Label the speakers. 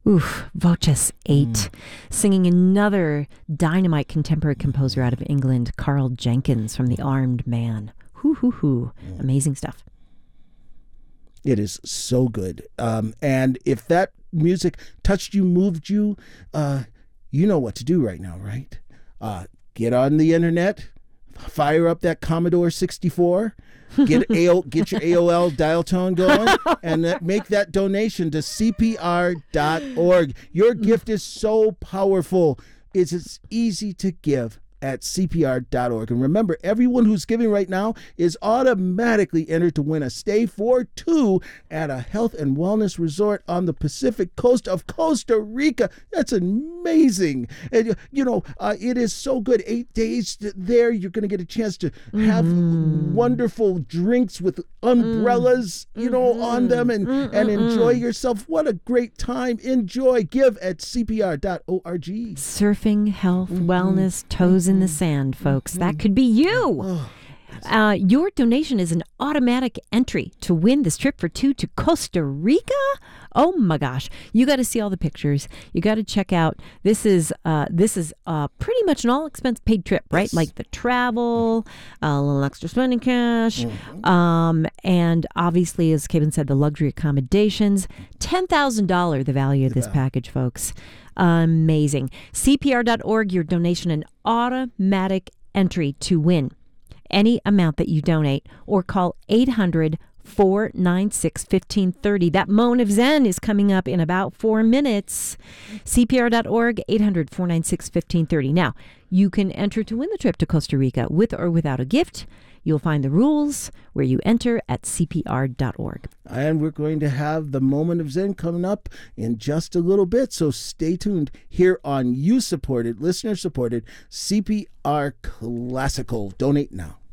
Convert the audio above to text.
Speaker 1: Oof, Voces 8, singing another dynamite contemporary composer out of England, Carl Jenkins from The Armed Man. Hoo. Amazing stuff.
Speaker 2: It is so good. And if that music touched you, moved you, you know what to do right now, right? Get on the internet, fire up that Commodore 64, get your AOL dial tone going, and make that donation to CPR.org. Your gift is so powerful. It's easy to give at CPR.org. And remember, everyone who's giving right now is automatically entered to win a stay for two at a health and wellness resort on the Pacific coast of Costa Rica. That's amazing. And, it is so good. 8 days there, you're going to get a chance to have wonderful drinks with umbrellas, on them and enjoy yourself. What a great time. Enjoy. Give at CPR.org.
Speaker 1: Surfing, health, wellness, toes in the sand, folks. That could be you. Your donation is an automatic entry to win this trip for two to Costa Rica. Oh my gosh. You got to see all the pictures. You got to check out. This is pretty much an all expense paid trip, right? Yes. Like the travel, a little extra spending cash, and obviously, as Kevin said, the luxury accommodations. $10,000 the value of this package, folks. Amazing. CPR.org, your donation an automatic entry to win any amount that you donate, or call 800-496-1530. That Moan of Zen is coming up in about 4 minutes. CPR.org, 800-496-1530. Now, you can enter to win the trip to Costa Rica with or without a gift. You'll find the rules where you enter at CPR.org.
Speaker 2: And we're going to have the Moment of Zen coming up in just a little bit, so stay tuned here on listener-supported CPR Classical. Donate now.